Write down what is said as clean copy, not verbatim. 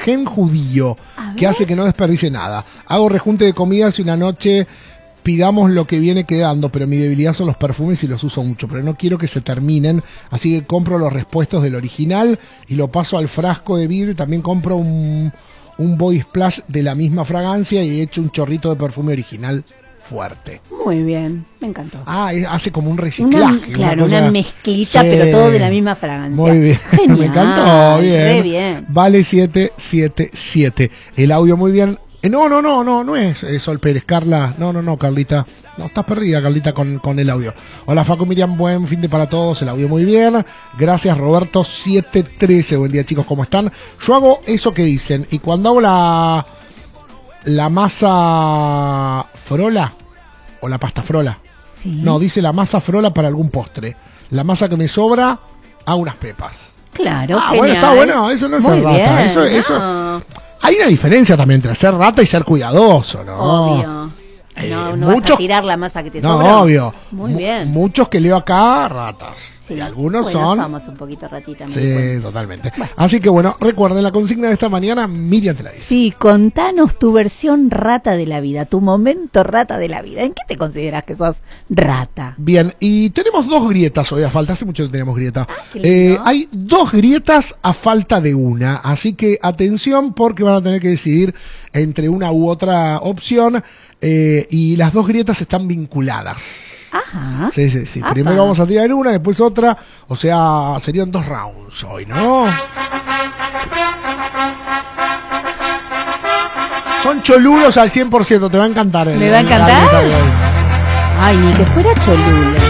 gen judío que hace que no desperdicie nada. Hago rejunte de comidas y una noche pidamos lo que viene quedando, pero mi debilidad son los perfumes y los uso mucho, pero no quiero que se terminen, así que compro los repuestos del original y lo paso al frasco de vidrio y también compro un body splash de la misma fragancia y he hecho un chorrito de perfume original fuerte. Muy bien, me encantó. Hace como un reciclaje. Una mezclita, sí, pero todo de la misma fragancia. Muy bien. Genial, me encantó, bien. Re bien. Vale 777. El audio muy bien. No es Sol Pérez, Carla. No, Carlita. No, estás perdida, Carlita, con el audio. Hola, Facu, Miriam, buen fin de para todos. El audio muy bien. Gracias, Roberto 713. Buen día, chicos, ¿cómo están? Yo hago eso que dicen. Y cuando hago la masa frola, o la pasta frola. Sí. No, dice la masa frola para algún postre. La masa que me sobra, hago unas pepas. Claro, genial. Bueno, está bueno. Eso no es ser rata. Eso. Hay una diferencia también entre ser rata y ser cuidadoso, ¿no? Obvio. No vas a tirar la masa que te sobra. No, obvio. Muy bien. Muchos que leo acá, ratas. Sí. Y algunos somos un poquito ratitas. Sí, totalmente. Bueno. Así que bueno, recuerden la consigna de esta mañana, Miriam te la dice. Sí, contanos tu versión rata de la vida, tu momento rata de la vida. ¿En qué te consideras que sos rata? Bien, y tenemos 2 grietas hoy a falta. Hace mucho que tenemos grieta. Hay 2 grietas a falta de una. Así que atención porque van a tener que decidir entre una u otra opción. Y las 2 grietas están vinculadas. Ajá. Sí. Primero vamos a tirar una, después otra. O sea, serían 2 rounds hoy, ¿no? Son cholulos al 100%, te va a encantar. ¿Me va a encantar? Ay, ni que fuera cholulo.